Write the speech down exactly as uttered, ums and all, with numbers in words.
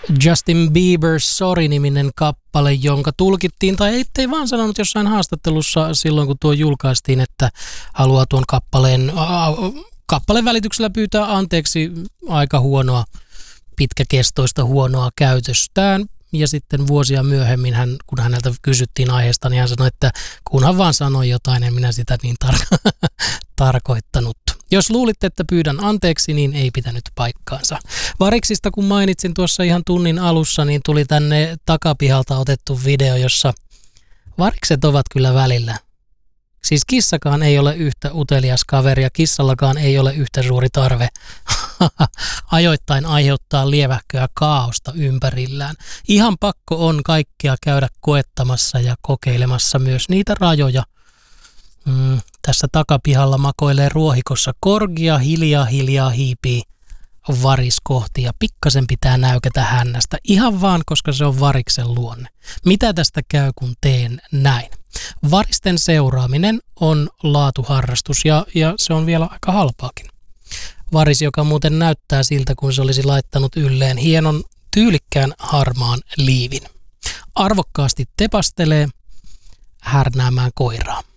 Justin Bieber Sorry-niminen kappale, jonka tulkittiin, tai ettei vaan sanonut jossain haastattelussa silloin, kun tuo julkaistiin, että haluaa tuon kappaleen, äh, kappaleen välityksellä pyytää anteeksi aika huonoa, pitkäkestoista huonoa käytöstään. Ja sitten vuosia myöhemmin, hän, kun häneltä kysyttiin aiheesta, niin hän sanoi, että kunhan vaan sanoi jotain, en minä sitä niin tar- tarkoittanut. Jos luulitte, että pyydän anteeksi, niin ei pitänyt paikkaansa. Variksista, kun mainitsin tuossa ihan tunnin alussa, niin tuli tänne takapihalta otettu video, jossa varikset ovat kyllä välillä. Siis kissakaan ei ole yhtä utelias kaveri ja kissallakaan ei ole yhtä suuri tarve ajoittain aiheuttaa lievähköä kaaosta ympärillään. Ihan pakko on kaikkea käydä koettamassa ja kokeilemassa myös niitä rajoja. Mm, tässä takapihalla makoilee ruohikossa korgia, hiljaa hiljaa hiipii varis kohti ja pikkasen pitää näykätä hännästä. Ihan vaan, koska se on variksen luonne. Mitä tästä käy, kun teen näin? Varisten seuraaminen on laatuharrastus ja, ja se on vielä aika halpaakin. Varis, joka muuten näyttää siltä, kun se olisi laittanut ylleen hienon tyylikkään harmaan liivin. Arvokkaasti tepastelee härnäämään koiraa.